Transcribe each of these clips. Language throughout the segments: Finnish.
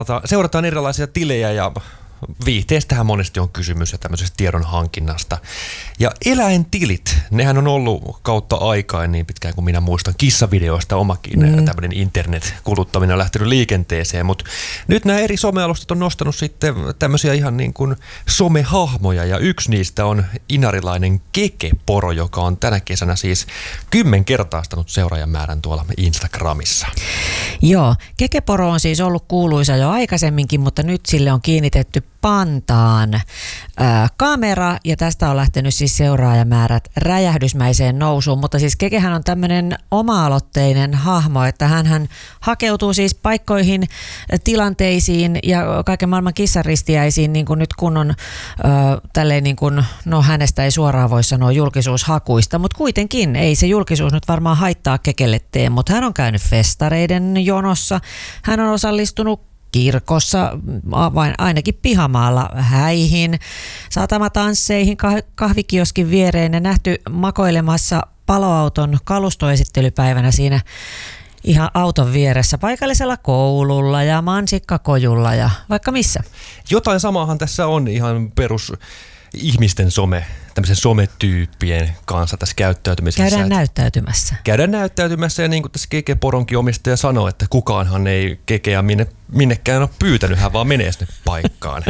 Seurataan erilaisia tilejä ja viihteestähän monesti on kysymys ja tämmöisestä tiedon hankinnasta. Ja eläintilit, nehän on ollut kautta aikaan niin pitkään kuin minä muistan kissavideoista omakin tämmöinen internet-kuluttaminen on lähtenyt liikenteeseen, mutta nyt nämä eri somealustat on nostanut sitten tämmöisiä ihan niin kuin somehahmoja ja yksi niistä on inarilainen Keke-poro, joka on tänä kesänä siis 10-kertaistanut seuraajamäärän tuolla Instagramissa. Joo, Keke-poro on siis ollut kuuluisa jo aikaisemminkin, mutta nyt sille on kiinnitetty pantaan kamera ja tästä on lähtenyt siis seuraajamäärät räjähdysmäiseen nousuun, mutta siis Kekehän on tämmöinen oma-aloitteinen hahmo, että hän hakeutuu siis paikkoihin, tilanteisiin ja kaiken maailman kissaristiäisiin, niin kuin nyt kun on tälleen niin kuin, no hänestä ei suoraan voi sanoa julkisuushakuista, mutta kuitenkin ei se julkisuus nyt varmaan haittaa Kekelle tee, mutta hän on käynyt festareiden jonossa, hän on osallistunut kirkossa, ainakin pihamaalla häihin, satamatansseihin, kahvikioskin viereen ja nähty makoilemassa paloauton kalustoesittelypäivänä siinä ihan auton vieressä paikallisella koululla ja mansikkakojulla ja vaikka missä. Jotain samaahan tässä on ihan perus ihmisten tämmöisen sometyyppien kanssa tässä käyttäytymisessä. Käydään näyttäytymässä ja niin kuin tässä Keke-poronkin omistaja sanoi, että kukaanhan ei Kekeä minnekään ole pyytänyt, hän vaan menee sinne paikkaan.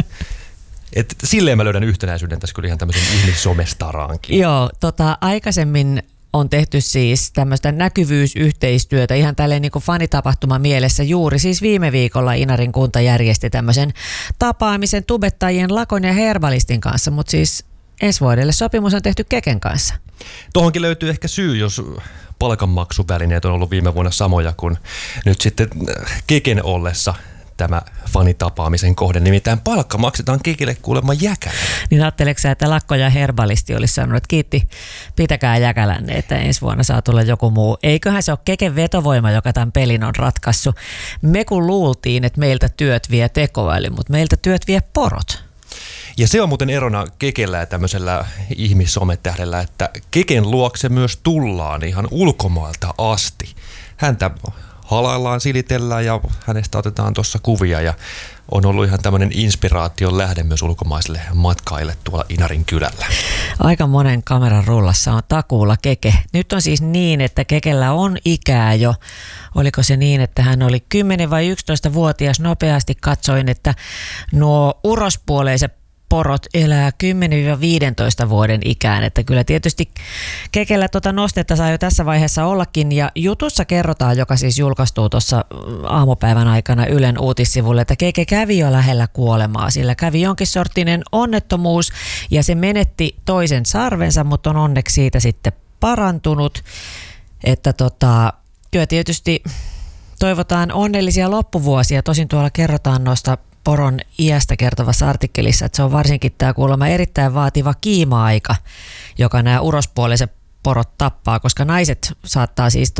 Et silleen mä löydän yhtenäisyyden tässä kyllä ihan tämmöisen ihmissomestaraankin. Joo, aikaisemmin on tehty siis tämmöistä näkyvyysyhteistyötä ihan tälleen niin kuin fanitapahtuma mielessä juuri. Siis viime viikolla Inarin kunta järjesti tämmöisen tapaamisen tubettajien Lakon ja Herbalistin kanssa, mutta siis ensi vuodelle sopimus on tehty Keken kanssa. Tuohonkin löytyy ehkä syy, jos palkanmaksuvälineet on ollut viime vuonna samoja kuin nyt sitten Keken ollessa tämä fanitapaamisen kohde. Nimittäin palkka maksetaan Kekelle kuulemma Jäkälä. Niin ajatteleksä, että Lakko ja Herbalisti olisi sanonut, että kiitti, pitäkää Jäkälänne, että ensi vuonna saa tulla joku muu. Eiköhän se ole Keken vetovoima, joka tämän pelin on ratkaissut. Me kun luultiin, että meiltä työt vie tekoäly, mutta meiltä työt vie porot. Ja se on muuten erona Kekellä ja tämmöisellä ihmissometähdellä, että Keken luokse myös tullaan ihan ulkomailta asti. Häntä halaillaan, silitellään ja hänestä otetaan tuossa kuvia ja on ollut ihan tämmöinen inspiraation lähde myös ulkomaisille matkaille tuolla Inarin kylällä. Aika monen kameran rullassa on takuulla Keke. Nyt on siis niin, että Kekellä on ikää jo. Oliko se niin, että hän oli 10 vai 11-vuotias? Nopeasti katsoin, että nuo urospuoleiset porot elää 10-15 vuoden ikään, että kyllä tietysti Kekellä nostetta saa jo tässä vaiheessa ollakin ja jutussa kerrotaan, joka siis julkaistuu tuossa aamupäivän aikana Ylen uutissivulle, että Keke kävi jo lähellä kuolemaa, sillä kävi jonkin sorttinen onnettomuus ja se menetti toisen sarvensa, mutta on onneksi siitä sitten parantunut, että kyllä tietysti toivotaan onnellisia loppuvuosia, tosin tuolla kerrotaan noista poron iästä kertovassa artikkelissa, että se on varsinkin tämä kuulemma erittäin vaativa kiima-aika, joka nämä urospuoliset porot tappaa, koska naiset saattaa siis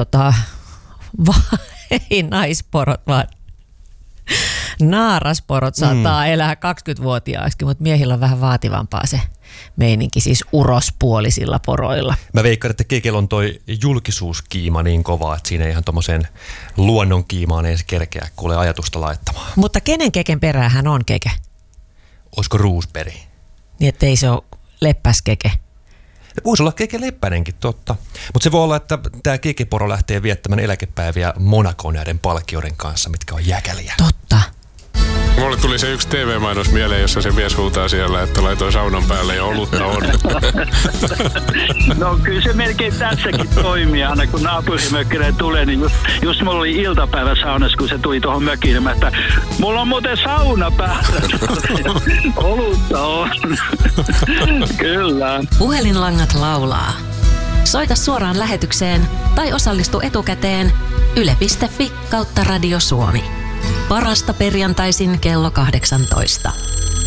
ei naisporot, vaan naarasporot saattaa elää 20-vuotiaaksi, mutta miehillä on vähän vaativampaa se meininki siis urospuolisilla poroilla. Mä veikkaan, että Kekellä on toi julkisuuskiima niin kova, että siinä ei ihan tommoseen luonnon kiimaan edes kerkeä kuule ajatusta laittamaan. Mutta kenen Keken peräähän on Keke? Olisiko Roosberg? Niin, ettei se ole leppäs Keke. Voisi olla Keke Leppäinenkin, totta. Mutta se voi olla, että tämä Keke-poro lähtee viettämään eläkepäiviä Monacoon näiden palkkioiden kanssa, mitkä on jäkäliä. Totta. Mulle tuli se yksi TV-mainos mieleen, jossa se mies huutaa siellä, että laitoin saunan päälle ja olutta on. No kyllä se melkein tässäkin toimii, aina kun naapurimökkinen tulee, niin just mulla oli iltapäivä saunassa, kun se tuli tuohon mökiin, että mulla on muuten sauna päällä. Olutta on. Kyllä. Puhelinlangat laulaa. Soita suoraan lähetykseen tai osallistu etukäteen yle.fi/Radio Suomi. Parasta perjantaisin kello 18.